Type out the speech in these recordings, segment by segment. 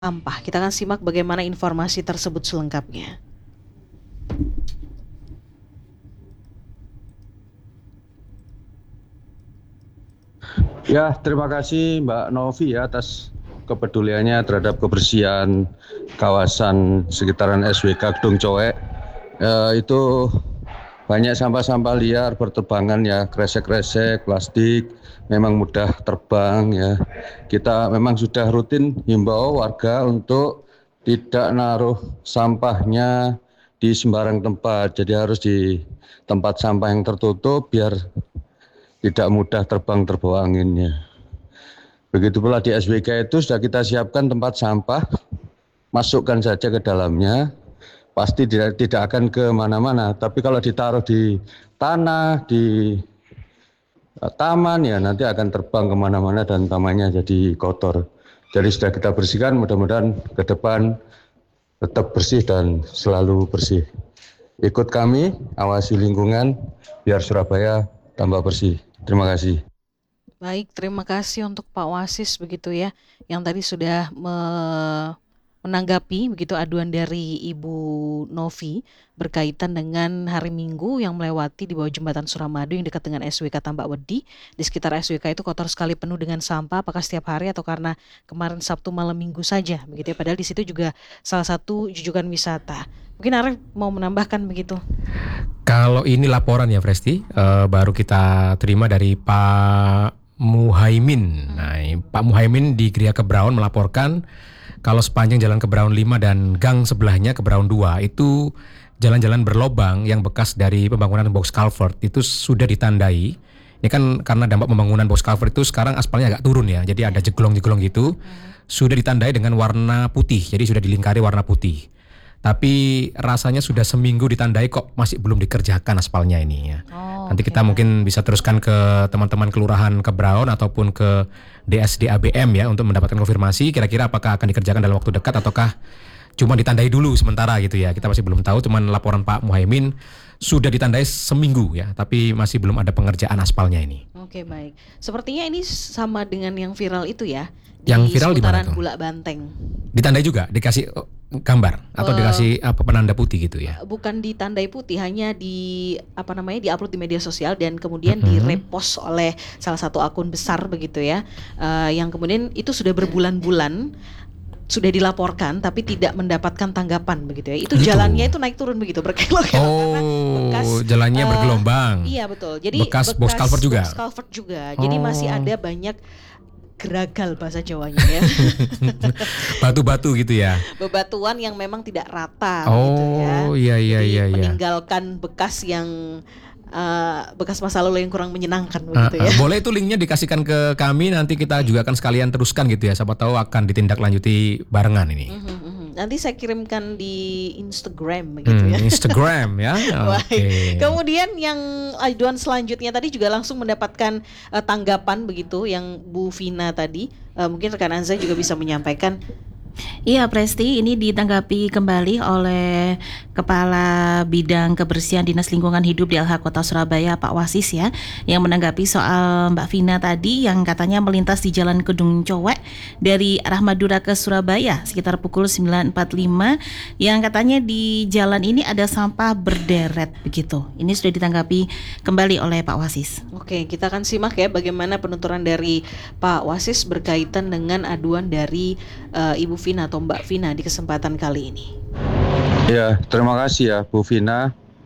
sampah. Kita akan simak bagaimana informasi tersebut selengkapnya. Ya, terima kasih Mbak Novi ya atas kepeduliannya terhadap kebersihan kawasan sekitaran SWK Gedung Coek. Itu banyak sampah-sampah liar berterbangan ya, kresek-kresek, plastik, memang mudah terbang ya. Kita memang sudah rutin himbau warga untuk tidak naruh sampahnya di sembarang tempat. Jadi harus di tempat sampah yang tertutup biar tidak mudah terbang terbawa anginnya. Begitu pula di SWK itu sudah kita siapkan tempat sampah, masukkan saja ke dalamnya, pasti tidak akan ke mana-mana. Tapi kalau ditaruh di tanah, di taman ya nanti akan terbang kemana-mana dan tamannya jadi kotor. Jadi sudah kita bersihkan, mudah-mudahan ke depan tetap bersih dan selalu bersih. Ikut kami, awasi lingkungan, biar Surabaya tambah bersih. Terima kasih. Baik, terima kasih untuk Pak Wasis begitu ya, yang tadi sudah menanggapi begitu aduan dari Ibu Novi berkaitan dengan hari Minggu yang melewati di bawah jembatan Suramadu yang dekat dengan SWK Tambak Wedi. Di sekitar SWK itu kotor sekali, penuh dengan sampah, apakah setiap hari atau karena kemarin Sabtu malam Minggu saja begitu ya. Padahal di situ juga salah satu jujukan wisata. Mungkin Arif mau menambahkan begitu. Kalau ini laporan ya Presti, baru kita terima dari Pak Muhaimin. Nah, Pak Muhaimin di Gria Kebraun melaporkan kalau sepanjang jalan Kebraun 5 dan gang sebelahnya Kebraun 2 itu jalan-jalan berlobang yang bekas dari pembangunan box culvert itu sudah ditandai. Ini kan karena dampak pembangunan box culvert itu sekarang aspalnya agak turun ya, jadi ada jeglong-jeglong gitu. Sudah ditandai dengan warna putih, jadi sudah dilingkari warna putih. Tapi rasanya sudah seminggu ditandai kok masih belum dikerjakan aspalnya ini ya. Nanti kita mungkin bisa teruskan ke teman-teman kelurahan Kebraun ataupun ke DSD ABM ya untuk mendapatkan konfirmasi kira-kira apakah akan dikerjakan dalam waktu dekat ataukah cuma ditandai dulu sementara gitu ya. Kita masih belum tahu, cuman laporan Pak Muhaimin sudah ditandai seminggu ya, tapi masih belum ada pengerjaan aspalnya ini. Oke, baik. Sepertinya ini sama dengan yang viral itu ya, Yang di viral di mana seputaran tuh? Bulak Banteng. Ditandai juga, dikasih gambar atau dikasih apa penanda putih gitu ya. Bukan ditandai putih, hanya diupload di media sosial dan kemudian direpost oleh salah satu akun besar begitu ya. Yang kemudian itu sudah berbulan-bulan sudah dilaporkan tapi tidak mendapatkan tanggapan begitu ya. Itu jalannya itu naik turun begitu berkelok-kelok karena bekas jalannya bergelombang. Iya betul. Jadi bekas box culvert juga. Box culvert juga. Jadi masih ada banyak geragal bahasa Jawanya ya. Batu-batu gitu ya. Bebatuan yang memang tidak rata gitu ya. Iya. Meninggalkan bekas yang bekas masa lalu yang kurang menyenangkan begitu ya. Boleh itu linknya dikasihkan ke kami, nanti kita juga akan sekalian teruskan gitu ya. Siapa tahu akan ditindaklanjuti barengan ini. Nanti saya kirimkan di Instagram begitu ya. Instagram ya. Okay. Kemudian yang aduan selanjutnya tadi juga langsung mendapatkan tanggapan begitu yang Bu Vina tadi. Mungkin rekan Anza juga bisa menyampaikan. Iya Presti, ini ditanggapi kembali oleh Kepala Bidang Kebersihan Dinas Lingkungan Hidup DLH Kota Surabaya Pak Wasis ya, yang menanggapi soal Mbak Vina tadi yang katanya melintas di Jalan Gedung Coek dari arah Madura ke Surabaya sekitar pukul 9.45 yang katanya di jalan ini ada sampah berderet begitu. Ini sudah ditanggapi kembali oleh Pak Wasis. Oke, kita akan simak ya bagaimana penuturan dari Pak Wasis berkaitan dengan aduan dari Ibu Vina atau Mbak Vina di kesempatan kali ini. Ya, terima kasih ya Bu Vina.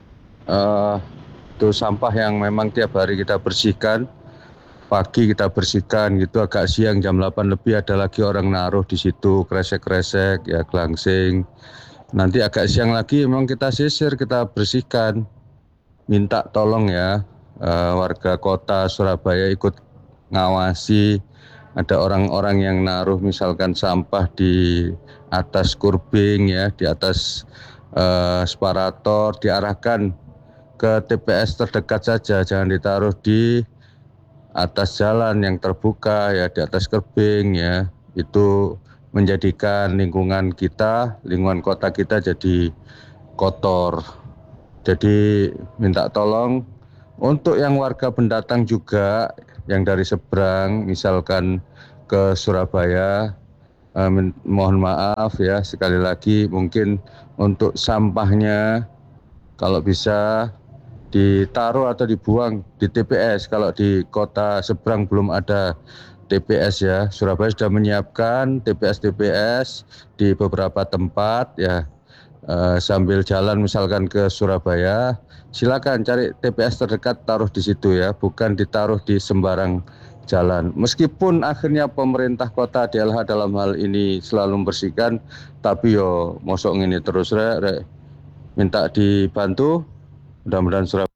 Itu sampah yang memang tiap hari kita bersihkan. Pagi kita bersihkan gitu, agak siang jam 8 lebih ada lagi orang naruh di situ kresek-kresek ya, gelangsing. Nanti agak siang lagi memang kita sisir, kita bersihkan. Minta tolong ya warga kota Surabaya ikut ngawasi. Ada orang-orang yang naruh misalkan sampah di atas kurbing ya, di atas separator, diarahkan ke TPS terdekat saja, jangan ditaruh di atas jalan yang terbuka ya, di atas kurbing ya. Itu menjadikan lingkungan kita, lingkungan kota kita jadi kotor. Jadi minta tolong untuk yang warga pendatang juga yang dari seberang misalkan ke Surabaya Mohon maaf ya sekali lagi, mungkin untuk sampahnya kalau bisa ditaruh atau dibuang di TPS. Kalau di kota seberang belum ada TPS ya. Surabaya sudah menyiapkan TPS di beberapa tempat ya. Sambil jalan misalkan ke Surabaya, silakan cari TPS terdekat, taruh di situ ya, bukan ditaruh di sembarang jalan. Meskipun akhirnya pemerintah kota DLH dalam hal ini selalu membersihkan, tapi yo mosok ini terus rek, minta dibantu. Mudah-mudahan Surabaya.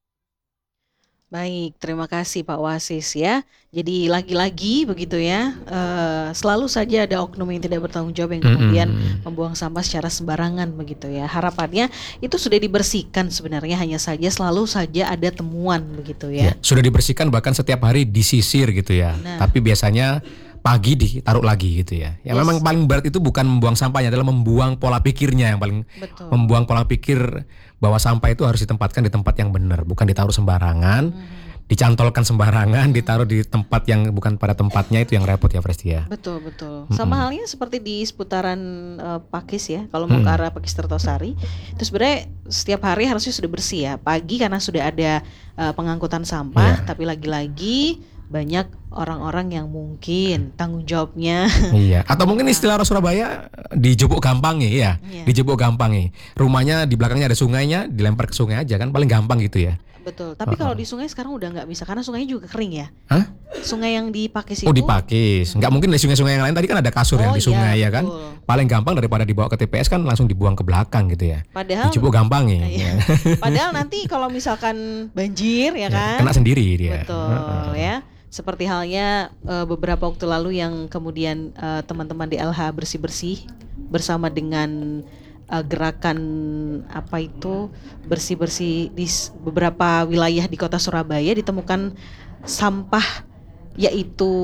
Baik, terima kasih Pak Wasis ya. Jadi lagi-lagi begitu ya, selalu saja ada oknum yang tidak bertanggung jawab yang kemudian membuang sampah secara sembarangan begitu ya. Harapannya itu sudah dibersihkan sebenarnya, hanya saja selalu saja ada temuan begitu ya. Ya, sudah dibersihkan bahkan setiap hari disisir gitu ya. Nah. Tapi biasanya pagi ditaruh lagi gitu ya. Yang Yes. memang paling berat itu bukan membuang sampahnya, adalah membuang pola pikirnya yang paling Betul. membuang pola pikir bahwa sampah itu harus ditempatkan di tempat yang benar, bukan ditaruh sembarangan, dicantolkan sembarangan, ditaruh di tempat yang bukan pada tempatnya, itu yang repot ya Presti ya. Betul. Sama halnya seperti di seputaran Pakis ya. Kalau mau ke arah Pakis Tirtosari, itu sebenarnya setiap hari harusnya sudah bersih ya. Pagi karena sudah ada pengangkutan sampah, tapi lagi-lagi banyak orang-orang yang mungkin tanggung jawabnya Iya, atau mungkin istilah orang Surabaya dijebuk gampangnya ya. Iya. Dijebuk gampangnya. Rumahnya di belakangnya ada sungainya, dilempar ke sungai aja kan, paling gampang gitu ya. betul. Tapi kalau di sungai sekarang udah nggak bisa karena sungainya juga kering ya. Hah? Sungai yang di Pakis itu. Oh, dipakis. Nggak mungkin dari sungai-sungai yang lain, tadi kan ada kasur yang Oh, di sungai iya, ya kan. betul. Paling gampang daripada dibawa ke TPS kan langsung dibuang ke belakang gitu ya. Padahal Dijebuk gampang ya. Iya. Padahal nanti kalau misalkan banjir ya kan. Kena sendiri dia. Betul ya. Seperti halnya beberapa waktu lalu yang kemudian teman-teman di LH bersih-bersih bersama dengan gerakan apa itu bersih-bersih di beberapa wilayah di kota Surabaya ditemukan sampah yaitu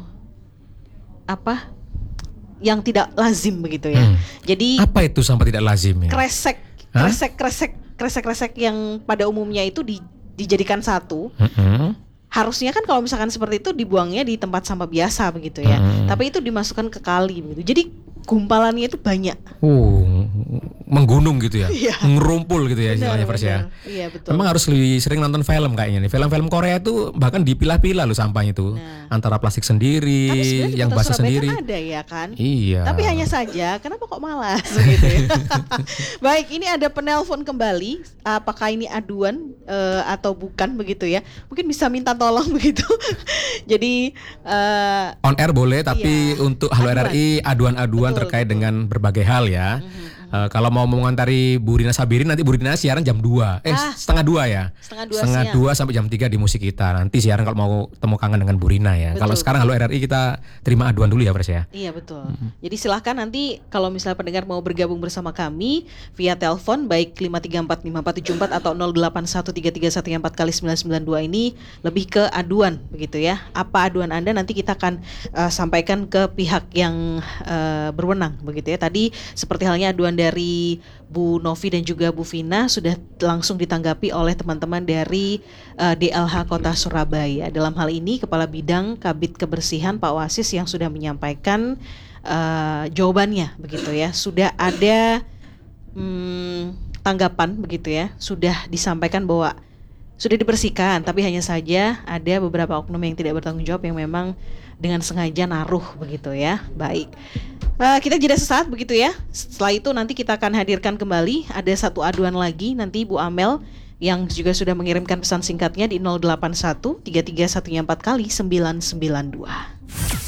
apa yang tidak lazim begitu ya. Jadi Apa itu sampah tidak lazim ya? kresek yang pada umumnya itu dijadikan satu. Harusnya kan kalau misalkan seperti itu dibuangnya di tempat sampah biasa begitu ya. Tapi itu dimasukkan ke kali begitu. Jadi gumpalannya itu banyak. Menggunung gitu ya. Iya. Ngerumpul gitu ya istilahnya Vers ya. Iya betul. Memang harus lebih sering nonton film kayaknya nih. Film-film Korea itu bahkan dipilah-pilah loh sampahnya itu. Nah. Antara plastik sendiri, Tapi sebenarnya di yang kota basah Surabaya sendiri. kan ada ya kan. Iya. Tapi hanya saja, kenapa kok malas begitu ya? Baik, ini ada penelpon kembali. Apakah ini aduan atau bukan begitu ya? Mungkin bisa minta tolong begitu. Jadi On air boleh, tapi Iya. untuk Halo Aduan. RRI aduan-aduan Betul, terkait dengan berbagai hal ya. Kalau mau mengomentari Bu Rina Sabirin, nanti Bu Rina siaran jam 2. Setengah 2 ya. setengah 2 siang. Sampai jam 3 di musik kita. Nanti siaran kalau mau temu kangen dengan Bu Rina ya. Betul, Kalau sekarang Halo RRI kita terima aduan dulu ya Pres ya. Iya betul. Jadi silahkan nanti kalau misalnya pendengar mau bergabung bersama kami via telepon baik 5345474 atau 081331 kali 992 ini lebih ke aduan begitu ya. Apa aduan Anda nanti kita akan sampaikan ke pihak yang berwenang begitu ya. Tadi seperti halnya aduan dari Bu Novi dan juga Bu Vina sudah langsung ditanggapi oleh teman-teman dari DLH Kota Surabaya. Dalam hal ini Kepala Bidang Kabid Kebersihan Pak Wasis yang sudah menyampaikan jawabannya begitu ya. Sudah ada tanggapan begitu ya. Sudah disampaikan bahwa sudah dibersihkan, tapi hanya saja ada beberapa oknum yang tidak bertanggung jawab yang memang dengan sengaja naruh begitu ya. Baik. Kita jeda sesaat begitu ya. Setelah itu nanti kita akan hadirkan kembali ada satu aduan lagi nanti Bu Amel yang juga sudah mengirimkan pesan singkatnya di 081 331 4 kali 992.